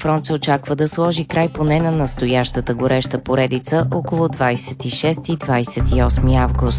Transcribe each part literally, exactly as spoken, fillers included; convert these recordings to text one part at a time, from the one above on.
фронт се очаква да сложи край поне на настоящата гореща поредица около двадесет и шести и двадесет и осми август.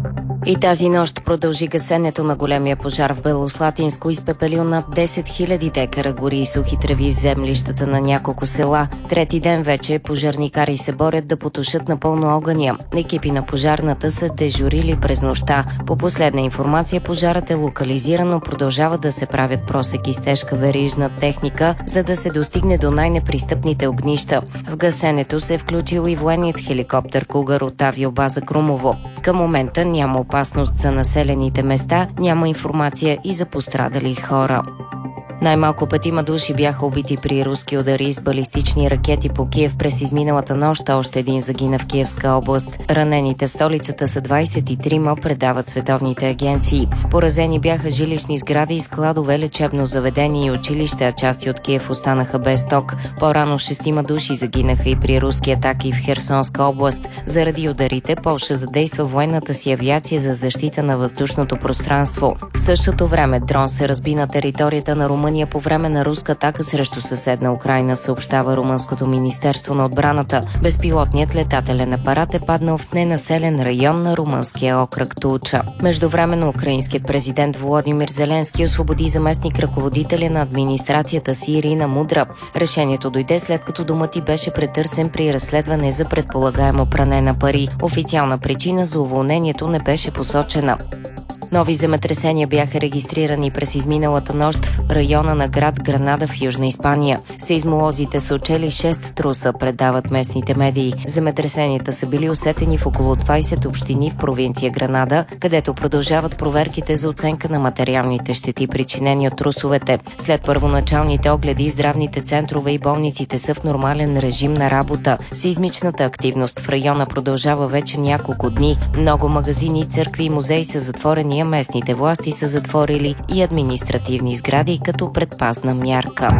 И тази нощ продължи гасенето на големия пожар в Белослатинско, изпепелил над десет хиляди декара гори и сухи треви в землищата на няколко села. Трети ден вече пожарникари се борят да потушат напълно огъня. Екипи на пожарната са дежурили през нощта. По последна информация, пожарът е локализиран, но продължават да се правят просеки с тежка верижна техника, за да се достигне до най-непристъпните огнища. В гасенето се е включил и военният хеликоптер Кугър от авиобаза Крумово. Към момента няма опасност за населените места, няма информация и за пострадали хора. Най-малко петима души бяха убити при руски удари с балистични ракети по Киев през изминалата нощ, още един загина в Киевска област. Ранените в столицата са двадесет и трима, предават световните агенции. Поразени бяха жилищни сгради, складове, лечебно заведение и училище, а части от Киев останаха без ток. По-рано шестима души загинаха и при руски атаки в Херсонска област. Заради ударите Полша задейства военната си авиация за защита на въздушното пространство. В същото време дрон се разби на територията на Румъния по време на руска атака срещу съседна Украйна, съобщава Румънското министерство на отбраната. Безпилотният летателен апарат е паднал в ненаселен район на румънския окръг Тулча. Междувременно украинският президент Володимир Зеленски освободи заместник ръководителя на администрацията си Ирина Мудра. Решението дойде след като домът й беше претърсен при разследване за предполагаемо пране на пари. Официална причина за уволнението не беше посочена. Нови земетресения бяха регистрирани през изминалата нощ в района на град Гранада в Южна Испания. Сейзмолозите са отчели шест труса, предават местните медии. Земетресенията са били усетени в около двадесет общини в провинция Гранада, където продължават проверките за оценка на материалните щети, причинени от трусовете. След първоначалните огледи, здравните центрове и болниците са в нормален режим на работа. Сейзмичната активност в района продължава вече няколко дни. Много магазини, църкви и музеи са затворени, местните власти са затворили и административни сгради като предпазна мярка.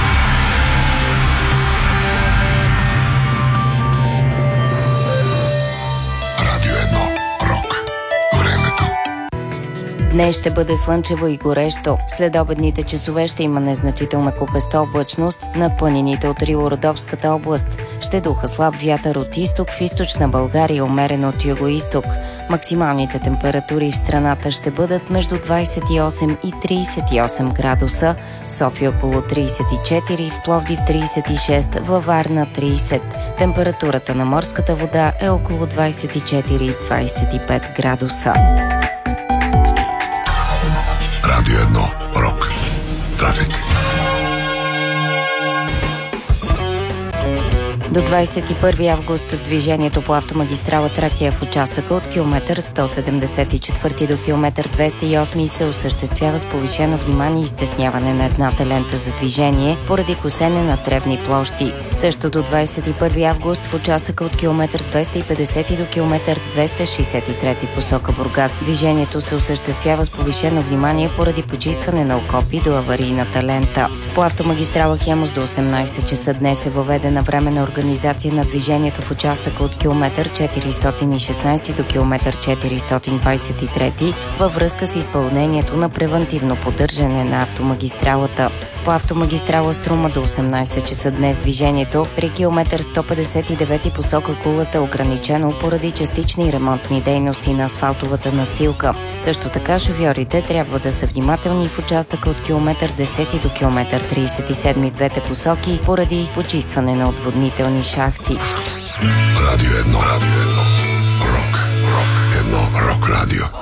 Радио едно. Рок. Времето. Днес ще бъде слънчево и горещо. След обедните часове ще има незначителна купеста облачност над планините от Рило-Родопската област. Ще духа слаб вятър от изток, в източна България умерен от юго-изток. Максималните температури в страната ще бъдат между двадесет и осем и тридесет и осем градуса, в София около тридесет и четири, в Пловдив тридесет и шест, във Варна тридесет. Температурата на морската вода е около двадесет и четири и двадесет и пет градуса. Радио едно. Рок. Трафик. До двадесет и първи август движението по автомагистрала Тракия в участъка от километър сто седемдесет и четвърти до километър двеста и осми се осъществява с повишено внимание и стесняване на едната лента за движение поради косене на тревни площи. Също до двадесет и първи август в участъка от километър двеста и петдесет до километър двеста шестдесет и трети посока Бургас. Движението се осъществява с повишено внимание поради почистване на окопи до аварийната лента. По автомагистрала Хемус до осемнадесет часа днес е въведена временна организация на движението в участъка от километър четиристотин и шестнадесет до километър четиристотин двадесет и три във връзка с изпълнението на превантивно поддържане на автомагистралата. По автомагистрала Струма до осемнадесет часа днес движението при километър сто петдесет и девет посока Кулата е ограничено поради частични ремонтни дейности на асфалтовата настилка. Също така шофьорите трябва да са внимателни в участъка от километър десети до километър тридесет и седми двете посоки поради почистване на отводнителни шахти. Радио едно. Радио едно. Рок. Рок. Едно. Рок радио.